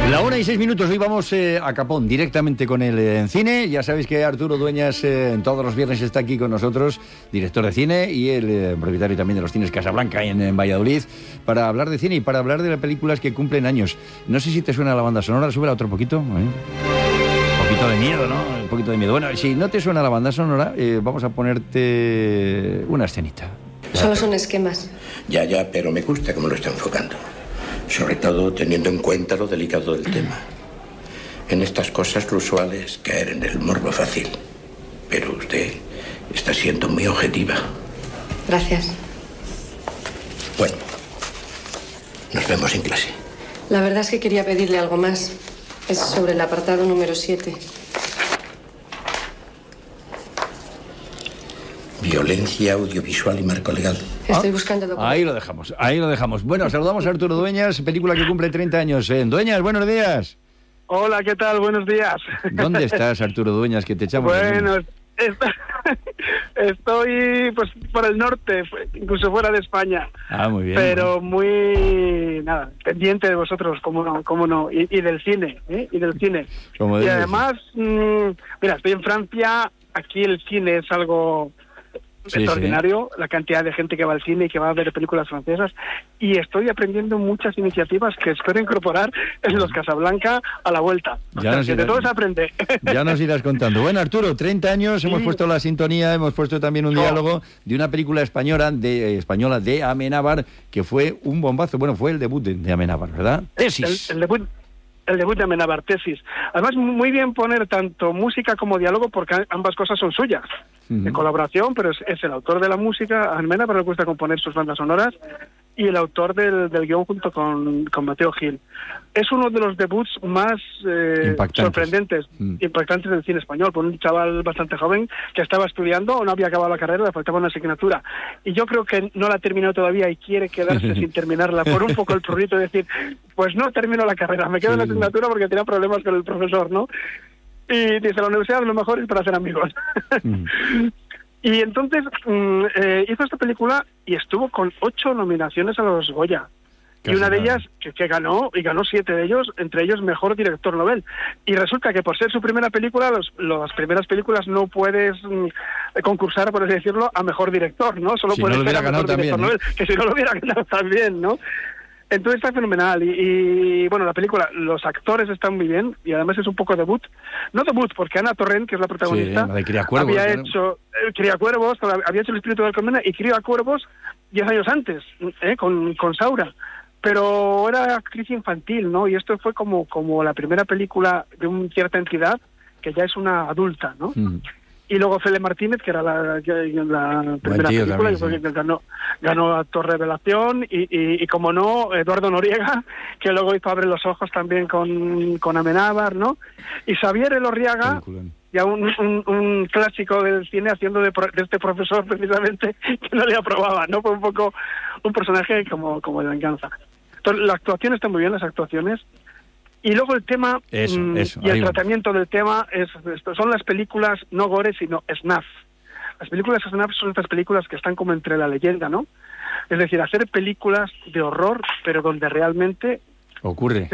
La 1:06, hoy vamos a Capón, directamente con el cine. Ya sabéis que Arturo Dueñas todos los viernes está aquí con nosotros, director de cine y el propietario también de los cines Casablanca en Valladolid, para hablar de cine y para hablar de las películas que cumplen años. No sé si te suena la banda sonora, súbela otro poquito. Un poquito de miedo, ¿no? Un poquito de miedo. Bueno, si no te suena la banda sonora, vamos a ponerte una escenita. Solo son esquemas. Ya, pero me gusta cómo lo está enfocando. Sobre todo teniendo en cuenta lo delicado del tema. En estas cosas lo usual es caer en el morbo fácil. Pero usted está siendo muy objetiva. Gracias. Bueno, nos vemos en clase. La verdad es que quería pedirle algo más. Es sobre el apartado número 7. Violencia audiovisual y marco legal. Estoy buscando documentos. Ahí lo dejamos. Bueno, saludamos a Arturo Dueñas, película que cumple 30 años. Dueñas, buenos días. Hola, ¿qué tal? Buenos días. ¿Dónde estás, Arturo Dueñas, que te echamos? Bueno, estoy pues por el norte, incluso fuera de España. Ah, muy bien. Pero muy, pendiente de vosotros, cómo no, y del cine, y del cine. Y además, mira, estoy en Francia, aquí el cine es algo extraordinario, sí. La cantidad de gente que va al cine y que va a ver películas francesas, y estoy aprendiendo muchas iniciativas que espero incorporar en los Casablanca a la vuelta. De todo se aprende. Ya nos irás contando. Bueno, Arturo, 30 años, sí. Hemos puesto la sintonía, hemos puesto también un diálogo de una película española de Amenábar, que fue un bombazo. Bueno, fue el debut de Amenábar, ¿verdad? Tesis. El debut de Amenábar, Tesis. Además, muy bien poner tanto música como diálogo, porque ambas cosas son suyas. De colaboración, pero es el autor de la música. A Amenábar le gusta componer sus bandas sonoras, y el autor del guión junto con Mateo Gil. Es uno de los debuts más sorprendentes, impactantes del cine español, por un chaval bastante joven que estaba estudiando o no había acabado la carrera, le faltaba una asignatura. Y yo creo que no la ha terminado todavía y quiere quedarse sin terminarla, por un poco el prurito de decir, pues no termino la carrera, me quedo en la asignatura porque tenía problemas con el profesor, ¿no? Y dice, la universidad lo mejor es para hacer amigos. Y entonces hizo esta película y estuvo con 8 nominaciones a los Goya. Y una de ellas que ganó 7 de ellos, entre ellos mejor director Nobel. Y resulta que por ser su primera película, las primeras películas no puedes concursar, por así decirlo, a mejor director, ¿no? Solo puedes ser a mejor director Nobel, que si no lo hubiera ganado también, ¿no? Entonces está fenomenal y bueno, la película, los actores están muy bien y además es un poco debut. No debut, porque Ana Torrent, que es la protagonista, de Criacuervos, había hecho Criacuervos, había hecho El espíritu del colmena y Criacuervos 10 años antes, con Saura. Pero era actriz infantil, ¿no? Y esto fue como la primera película de una cierta entidad que ya es una adulta, ¿no? Y luego Fele Martínez, que era la primera película, también, que ganó actor revelación, y como no, Eduardo Noriega, que luego hizo Abre los ojos también con Amenábar, ¿no? Y Xavier Elorriaga, ya un clásico del cine, haciendo de este profesor precisamente que no le aprobaba, ¿no? Fue un poco un personaje como de venganza. Entonces, la actuación está muy bien, las actuaciones. Y luego el tema y el tratamiento del tema son las películas no gore, sino snuff. Las películas snuff son estas películas que están como entre la leyenda, ¿no? Es decir, hacer películas de horror, pero donde realmente ocurre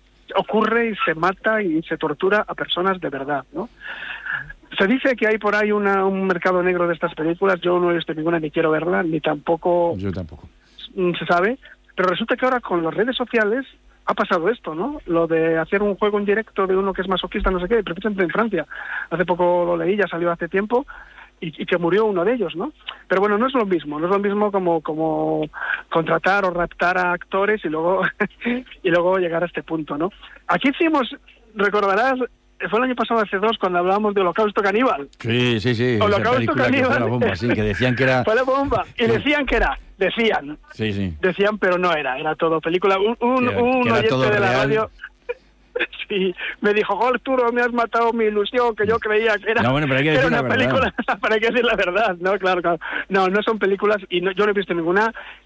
y se mata y se tortura a personas de verdad, ¿no? Se dice que hay por ahí un mercado negro de estas películas. Yo no he visto ninguna, ni quiero verla, ni tampoco... Yo tampoco. Se sabe, pero resulta que ahora con las redes sociales ha pasado esto, ¿no? Lo de hacer un juego en directo de uno que es masoquista, no sé qué, precisamente en Francia. Hace poco lo leí, ya salió hace tiempo, y que murió uno de ellos, ¿no? Pero bueno, no es lo mismo como contratar o raptar a actores y luego llegar a este punto, ¿no? Aquí hicimos, recordarás, fue el año pasado, hace 2, cuando hablábamos de Holocausto Caníbal. Sí. Holocausto Caníbal. Que fue la bomba, sí, que decían que era... Fue la bomba, y decían que era... Decían, pero no era todo película. Un oyente de la radio sí, me dijo, Arturo, me has matado mi ilusión, que yo creía que era, pero hay que decir una película, para que decir la verdad, ¿no? Claro. No son películas, y yo no he visto ninguna,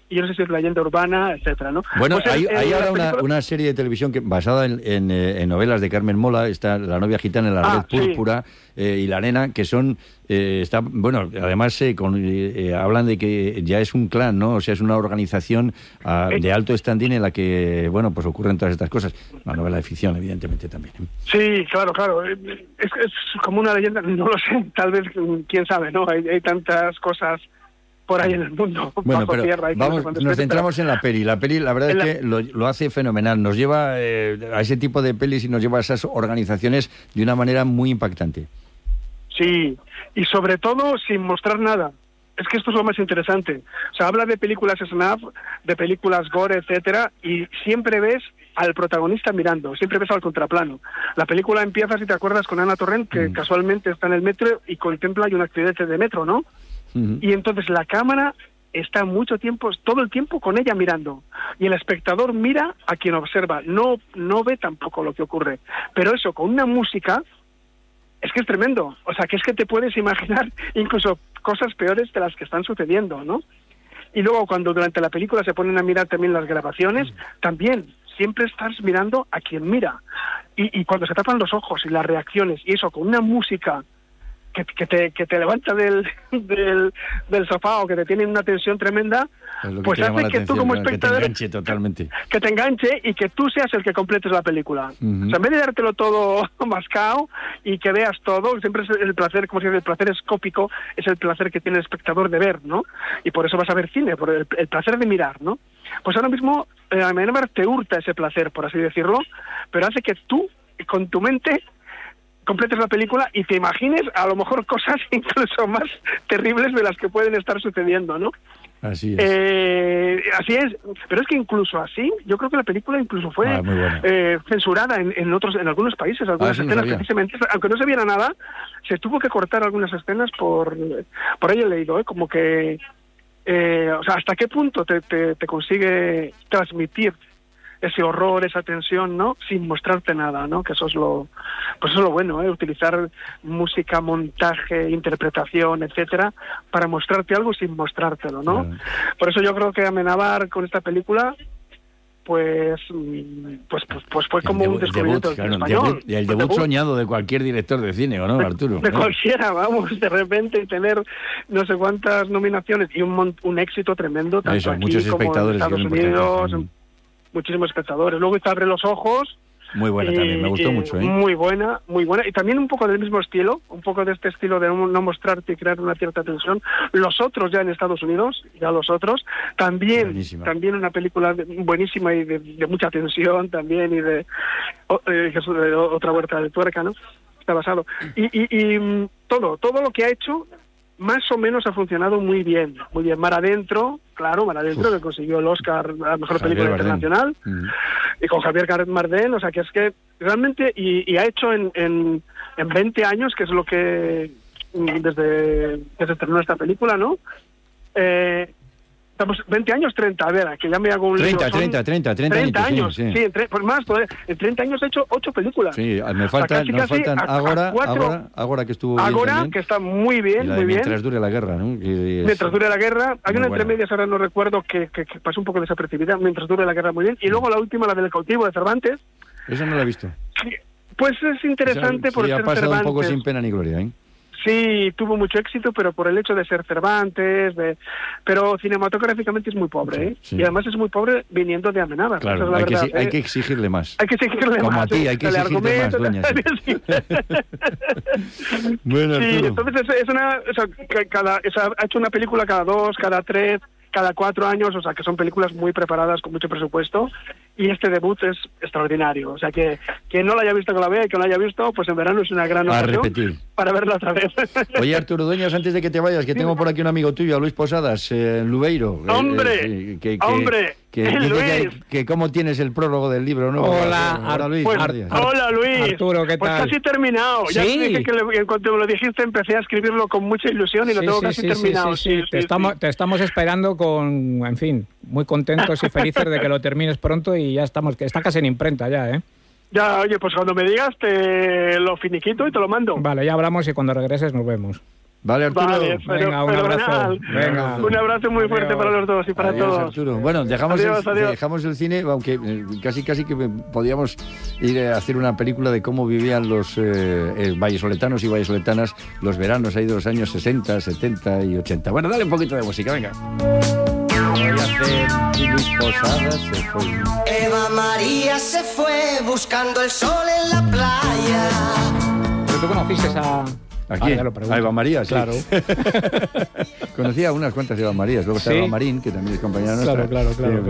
y yo no sé si es Leyenda Urbana, etcétera, ¿no? Bueno, Pues hay ahora película... una serie de televisión basada en novelas de Carmen Mola, está La novia gitana en la red púrpura, y La nena, que son... bueno, además hablan de que ya es un clan, ¿no? O sea, es una organización de alto standing en la que, bueno, pues ocurren todas estas cosas. Una novela de ficción, evidentemente, también. Sí, claro. Es como una leyenda, no lo sé, tal vez, quién sabe, ¿no? Hay tantas cosas por ahí en el mundo, bueno, bajo tierra. Nos centramos en la peli. La peli, la verdad es que lo hace fenomenal. Nos lleva a ese tipo de pelis y nos lleva a esas organizaciones de una manera muy impactante. Sí, y sobre todo sin mostrar nada. Es que esto es lo más interesante. O sea, habla de películas snuff, de películas gore, etcétera, y siempre ves al protagonista mirando, siempre ves al contraplano. La película empieza, si te acuerdas, con Ana Torrent, que casualmente está en el metro y contempla un accidente de metro, ¿no? Y entonces la cámara está mucho tiempo, todo el tiempo con ella mirando. Y el espectador mira a quien observa, no ve tampoco lo que ocurre. Pero eso, con una música... Es que es tremendo, o sea, que es que te puedes imaginar incluso cosas peores de las que están sucediendo, ¿no? Y luego cuando durante la película se ponen a mirar también las grabaciones, también siempre estás mirando a quien mira. Y cuando se tapan los ojos y las reacciones, y eso con una música que te levanta del sofá o que te tiene una tensión tremenda, pues hace que tú como espectador... Que te enganche totalmente. Que te enganche y que tú seas el que completes la película. O sea, en vez de dártelo todo mascado y que veas todo, siempre es el placer, como si el placer escópico, es el placer que tiene el espectador de ver, ¿no? Y por eso vas a ver cine, por el placer de mirar, ¿no? Pues ahora mismo Amenábar te hurta ese placer, por así decirlo, pero hace que tú, con tu mente... completes la película y te imagines a lo mejor cosas incluso más terribles de las que pueden estar sucediendo, ¿no? Así es. Así es, pero es que incluso así, yo creo que la película incluso fue censurada en algunos países, algunas escenas precisamente, aunque no se viera nada, se tuvo que cortar algunas escenas por ahí he leído, como que, o sea, hasta qué punto te consigue transmitir ese horror, esa tensión, ¿no? Sin mostrarte nada, ¿no? Que eso es lo bueno, utilizar música, montaje, interpretación, etcétera, para mostrarte algo sin mostrártelo, ¿no? Claro. Por eso yo creo que Amenábar con esta película pues fue como un descubrimiento del español. Y el debut soñado de cualquier director de cine, ¿o no, Arturo? De cualquiera, vamos, de repente tener no sé cuántas nominaciones y un éxito tremendo, tanto eso, aquí muchos como en Estados Unidos, muchísimos espectadores. Luego está Abre los ojos. Muy buena también, me gustó mucho. Muy buena. Y también un poco del mismo estilo, un poco de este estilo de no mostrarte y crear una cierta tensión. Los otros ya en Estados Unidos, también una película buenísima y de mucha tensión también y de otra vuelta de tuerca, ¿no? Está basado. Y todo lo que ha hecho más o menos ha funcionado muy bien. Mar Adentro, que consiguió el Oscar a la mejor película internacional, y con Javier Bardem, o sea, que es que realmente, y ha hecho en 20 años, que es lo que desde que se estrenó esta película, ¿no? Estamos 20 años, 30, a ver, que ya me hago un 30 años, sí. Pues más, en 30 años he hecho 8 películas. Sí, nos faltan Ágora, que estuvo Ágora, bien también, que está muy bien, muy bien. Mientras dure la guerra, ¿no? Mientras dure la guerra, hay una entre medias, ahora no recuerdo, que pasó un poco desapercibida, Mientras dure la guerra, muy bien. Y luego la última, la del cautivo de Cervantes. Esa no la he visto. Pues es interesante por ser Cervantes. Ha pasado un poco sin pena ni gloria, ¿eh? Sí, tuvo mucho éxito, pero por el hecho de ser Cervantes, pero cinematográficamente es muy pobre, ¿eh? Sí. Y además es muy pobre viniendo de Amenábar. Claro, hay que exigirle más. Hay que exigirle como más. Como a ti, hay que exigirle más, doña. Sí. Bueno, sí, entonces ha hecho una película cada 2, cada 3, cada 4 años, o sea, que son películas muy preparadas, con mucho presupuesto, y este debut es extraordinario. O sea, que quien no la haya visto, que la vea, y que no la haya visto, pues en verano es una gran ocasión para verla otra vez. Oye, Arturo Dueñas, antes de que te vayas, que tengo por aquí un amigo tuyo, Luis Posadas, en Lubeiro. ¡Hombre! Que dice que cómo tienes el prólogo del libro, ¿no? Hola, Luis. Hola, Luis. Arturo, ¿qué tal? Pues casi terminado. ¿Sí? Ya te dije que en cuanto me lo dijiste empecé a escribirlo con mucha ilusión y lo tengo casi terminado. Sí. Te estamos esperando con, en fin, muy contentos y felices de que lo termines pronto y ya estamos, que está casi en imprenta ya, ¿eh? Ya, oye, pues cuando me digas te lo finiquito y te lo mando. Vale, ya hablamos y cuando regreses nos vemos. Vale, Arturo. Vale, Venga, un abrazo. Venga. Un abrazo muy fuerte Adiós. para los dos y para Adiós, todos. Arturo. Bueno, dejamos Adiós. el cine, aunque casi que podíamos ir a hacer una película de cómo vivían los vallesoletanos y vallesoletanas los veranos ahí de los años 60, 70 y 80. Bueno, dale un poquito de música, venga. Eva María se fue buscando el sol en la playa. Pero tú conociste a... Aquí, ya lo pregunto. a Eva María, sí. Claro. Conocía unas cuantas Eva Marías, luego está ¿Sí? Eva Marín, que también es compañera nuestra. Claro.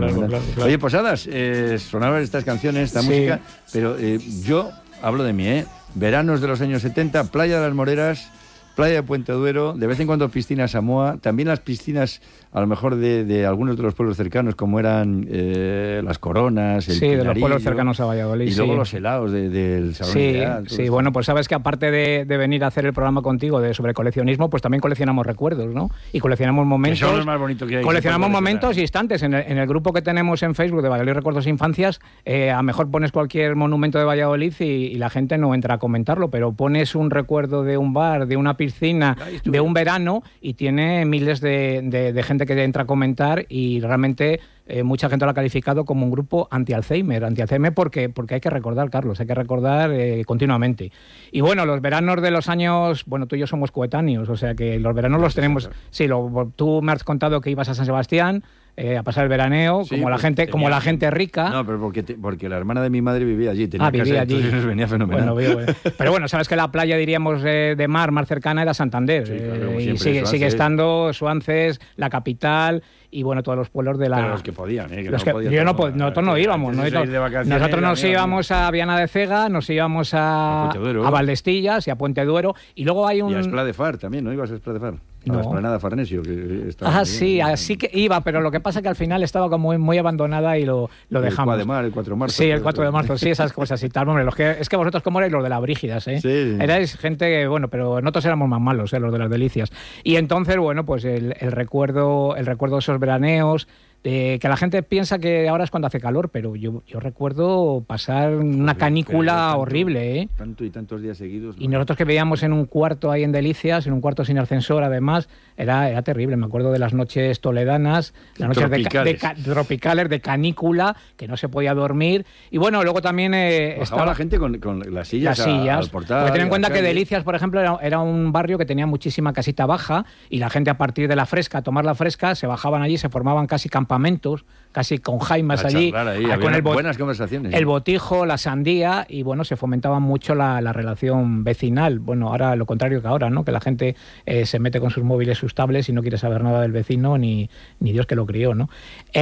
Oye, Posadas, sonaban estas canciones, esta Sí. música, pero yo hablo de mí, veranos de los años 70, Playa de las Moreras, Playa de Puente Duero, de vez en cuando piscinas Samoa, también las piscinas a lo mejor de algunos de los pueblos cercanos como eran Las Coronas, el Sí, de los Pinarillo, pueblos cercanos a Valladolid. y luego sí. los helados del Salón Sí, Ideal, todo sí, esto. bueno, pues sabes que aparte de venir a hacer el programa contigo sobre coleccionismo, pues también coleccionamos recuerdos, ¿no? Y coleccionamos momentos. Que son los más bonitos que hay. Coleccionamos Se puede momentos y coleccionar. instantes. En el grupo que tenemos en Facebook de Valladolid Recuerdos e Infancias, a mejor pones cualquier monumento de Valladolid y la gente no entra a comentarlo, pero pones un recuerdo de un bar, de una piscina, de un verano y tiene miles de gente que entra a comentar y realmente mucha gente lo ha calificado como un grupo anti-Alzheimer. Anti-Alzheimer porque hay que recordar, Carlos, hay que recordar continuamente. Y bueno, los veranos de los años... Bueno, tú y yo somos coetáneos, o sea que los veranos los tenemos... Sí, tú me has contado que ibas a San Sebastián a pasar el veraneo, Sí, como la pues gente como la gente rica. No, pero porque la hermana de mi madre vivía allí, tenía vivía casa, allí. entonces nos venía fenomenal. Bueno, pero bueno, sabes que la playa, diríamos, de mar cercana era Santander. Sí, claro, como y siempre, sigue estando Suances, la capital y bueno, todos los pueblos de la... Pero los que podían, que los no que- podían yo no todo. pod- nosotros no íbamos. Antes de salir de vacaciones, Nosotros nos amigo, íbamos a Viana de Cega, nos íbamos a Puente Duero. Valdestillas y a Puente Duero. Y luego hay un... Y a Esplá de Far también, ¿no ibas a Esplá de Far? A No. la Esplanada Farnesio. Que estaba muy Sí, bien. así que iba, pero lo que pasa que al final estaba como muy abandonada y lo dejamos. El 4 de marzo. Sí, el 4 de marzo, sí, esas cosas y tal. Hombre, es que vosotros como erais los de las Brígidas, ¿eh? Sí. Erais gente, bueno, pero nosotros éramos más malos, los de las Delicias. Y entonces, bueno, pues el recuerdo de esos veraneos, que la gente piensa que ahora es cuando hace calor, pero yo recuerdo pasar una canícula horrible, ¿eh? Tanto y tantos días seguidos. Y nosotros que veíamos en un cuarto ahí en Delicias, en un cuarto sin ascensor además, era terrible. Me acuerdo de las noches toledanas, las noches tropicales, de canícula, que no se podía dormir. Y bueno, luego también Bajaba la gente con las sillas, las sillas. al portal. Porque ten en cuenta a la que calle. Delicias, por ejemplo, era un barrio que tenía muchísima casita baja y la gente a partir de la fresca, a tomar la fresca, se bajaban allí, se formaban casi campamentos, casi con jaimas A allí, charlar ahí, con había el buenas conversaciones. el botijo, la sandía, y bueno, se fomentaba mucho la relación vecinal. Bueno, ahora lo contrario que ahora, ¿no? Que la gente se mete con sus móviles, sus tablets y no quiere saber nada del vecino ni Dios que lo crió, ¿no?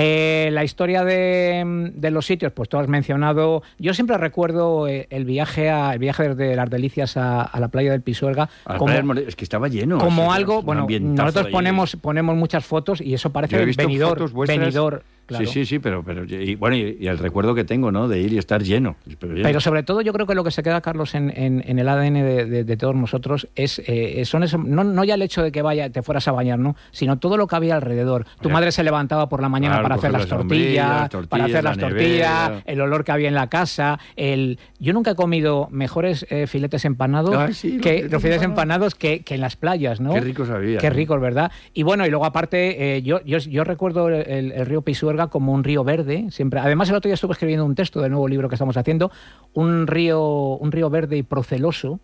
La historia de los sitios, pues tú has mencionado. Yo siempre recuerdo el viaje desde Las Delicias a la playa del Pisuerga Es que estaba lleno. como o sea, algo. un Bueno, ambientazo nosotros ahí. ponemos muchas fotos y eso Yo he parece visto fotos vuestras. venidor. Claro. Sí, pero y el recuerdo que tengo, ¿no? De ir y estar lleno. Pero sobre todo yo creo que lo que se queda, Carlos, en el ADN de todos nosotros no ya el hecho de que te fueras a bañar, ¿no? Sino todo lo que había alrededor. Tu madre se levantaba por la mañana Claro, para hacer coger las las sombrillas, tortillas, la nevera. el olor que había en la casa. Yo nunca he comido mejores filetes empanados los filetes empanados que en las playas, ¿no? Qué ricos había. Qué ricos, ¿verdad? Y bueno, y luego aparte, yo recuerdo el río Pisuerga como un río verde, siempre. Además, el otro día estuve escribiendo un texto del nuevo libro que estamos haciendo, un río verde y proceloso,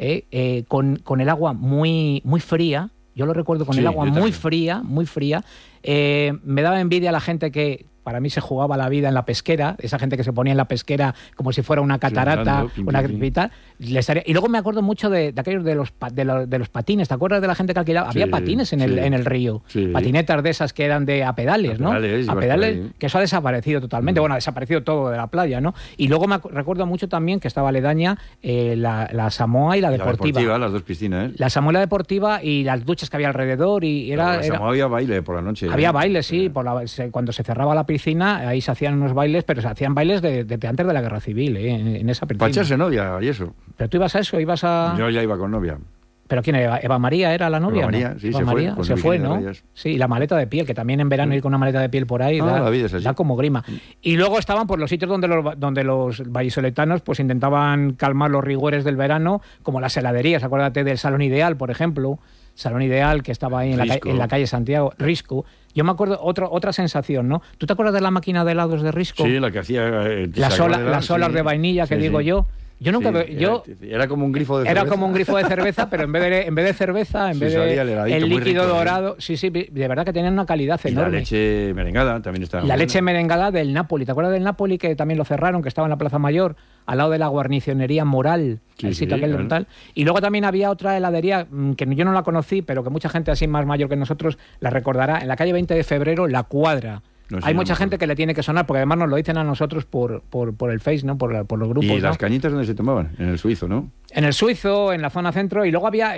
con el agua muy, muy fría. Yo lo recuerdo con el agua muy fría, muy fría. Me daba envidia a la gente que para mí se jugaba la vida en la pesquera, esa gente que se ponía en la pesquera como si fuera una catarata, una crepita. Y luego me acuerdo mucho de aquellos de los patines. ¿Te acuerdas de la gente que alquilaba? Había patines en el río. Sí. Patinetas de esas que eran a pedales, ¿no? A pedales, que eso ha desaparecido totalmente. Bueno, ha desaparecido todo de la playa, ¿no? Y luego recuerdo mucho también que estaba aledaña la Samoa y la deportiva. Las dos piscinas, ¿eh? La Samoa y la deportiva y las duchas que había alrededor. La Samoa había baile por la noche. Había baile, sí. Cuando se cerraba la piscina, ahí se hacían unos bailes, pero se hacían bailes desde antes de la Guerra Civil, en esa piscina. Para echarse novia y eso. ¿Pero tú ibas a eso? ¿Ibas a...? Yo ya iba con novia. ¿Pero quién era? ¿Eva María era la novia? Eva María, ¿no? sí, Eva se María, fue. se fue, ¿no? Sí, y la maleta de piel, que también en verano ir con una maleta de piel por ahí la vida es así. da como grima. Y luego estaban por los sitios donde los vallisoletanos pues intentaban calmar los rigores del verano, como las heladerías. Acuérdate del Salón Ideal, por ejemplo. Salón Ideal, que estaba ahí en la calle Santiago, Risco. Yo me acuerdo, otra sensación, ¿no? ¿Tú te acuerdas de la máquina de helados de Risco? Sí, la que hacía... las olas de vainilla que digo yo. Yo nunca era como un grifo de cerveza. Era como un grifo de cerveza, pero en vez de cerveza, en vez de el líquido dorado, sí, de verdad que tenían una calidad enorme. Y la leche merengada también estaba. La leche merengada del Napoli, ¿te acuerdas del Napoli que también lo cerraron, que estaba en la Plaza Mayor, al lado de la guarnicionería Moral, el sitio aquel claro. Tal? Y luego también había otra heladería que yo no la conocí, pero que mucha gente así más mayor que nosotros la recordará, en la calle 20 de Febrero, La Cuadra. No sé, hay mucha gente que le tiene que sonar, porque además nos lo dicen a nosotros por el Face, ¿no? Por los grupos. ¿Y las cañitas dónde se tomaban? En el Suizo, ¿no? En el Suizo, en la zona centro, y luego había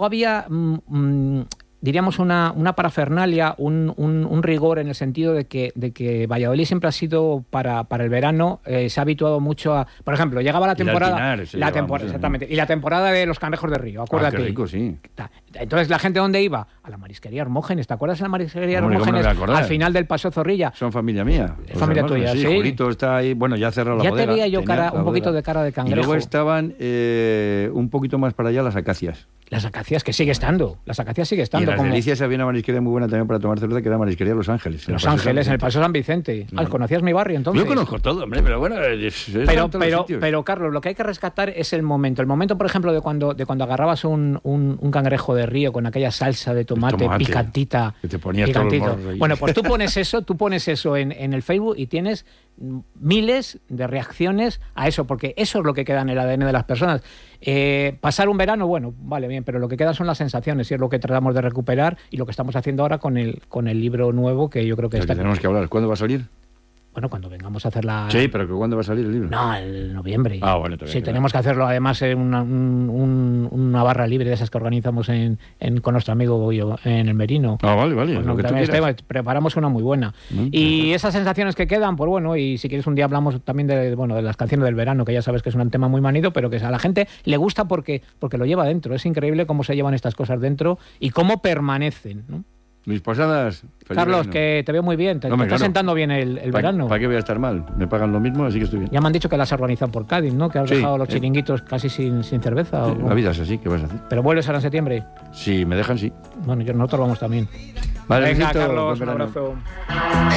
diríamos una parafernalia, un rigor en el sentido de que Valladolid siempre ha sido para el verano, se ha habituado mucho a, por ejemplo, llegaba la temporada, exactamente, y la temporada de los cangrejos de río, acuérdate. Qué rico, sí. Entonces la gente, ¿dónde iba? A la marisquería Hermógenes, ¿te acuerdas de la marisquería Hermógenes? Al final del Paseo Zorrilla. Son familia mía. Es familia tuya, sí. Julito está ahí, bueno, ya cerró la bodega. Ya te veía yo un poquito de cara de cangrejo. Y luego estaban un poquito más para allá las acacias. Las acacias, que sigue estando. Las acacias sigue estando. Y las Delicias había una marisquería muy buena también para tomar cerveza, que era marisquería Los Ángeles. Los Ángeles, en el Paseo San Vicente. ¿Conocías mi barrio entonces? Yo conozco todo, hombre, pero bueno... Pero Carlos, lo que hay que rescatar es el momento. El momento, por ejemplo, de cuando agarrabas un cangrejo de río con aquella salsa de tomate picantita. Que te ponía todos los morros ahí. Bueno, pues tú pones eso en el Facebook y tienes miles de reacciones a eso, porque eso es lo que queda en el ADN de las personas. Pasar un verano, bueno, vale, bien, pero lo que queda son las sensaciones y es lo que tratamos de recuperar y lo que estamos haciendo ahora con el libro nuevo, que yo creo que está... tenemos que hablar. ¿Cuándo va a salir? Bueno, cuando vengamos a hacer la... Sí, pero ¿cuándo va a salir el libro? No, en noviembre. Ah, bueno, todavía. Sí, tenemos que hacerlo además en una barra libre de esas que organizamos con nuestro amigo Goyo en el Merino. Ah, vale. Pues lo que tú quieras. Preparamos una muy buena. Y esas sensaciones que quedan, pues bueno, y si quieres un día hablamos también de las canciones del verano, que ya sabes que es un tema muy manido, pero que a la gente le gusta porque lo lleva dentro. Es increíble cómo se llevan estas cosas dentro y cómo permanecen, ¿no? Mis posadas... Carlos, verano. Que te veo muy bien, te está sentando bien el verano. ¿Para qué voy a estar mal? Me pagan lo mismo, así que estoy bien. Ya me han dicho que las has organizado por Cádiz, ¿no? Que has dejado los chiringuitos casi sin cerveza. Sí, la vida es así, ¿qué vas a hacer? ¿Pero vuelves ahora en septiembre? Si me dejan, sí. Bueno, nosotros vamos también. Vale, venga, besito, Carlos, un abrazo.